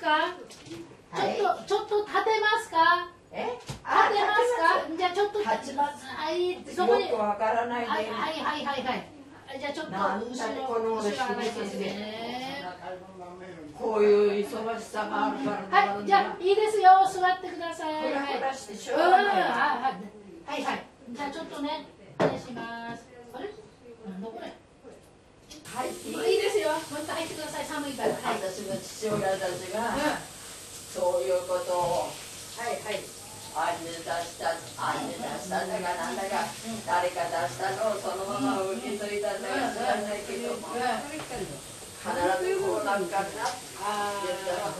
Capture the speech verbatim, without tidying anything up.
か？ちょっと、ちょっと立てますか？ え？ 立てますか？じゃあちょっと立ちます。 はい、そこに。 よくわからないで。 はいはいはいはいはい。じゃあちょっと後ろ後ろ上がりますね。 こういう忙しさがあるから。 はい、じゃあいいですよ。座ってください。 フラフラしてしょうはい、 がない。 はいはいはい。じゃあちょっとね、お願いします。あれ？なんだこれ？ はい、 いいですよ。もう一回入ってください。寒いから。はい、 私の父親たちが、そういうことを、 はいはい。 あんに出したあんに出したんだかなんだか、誰か出したのをそのまま受け継いだんだか知らないけども、必ずこうなるからなって言ったら、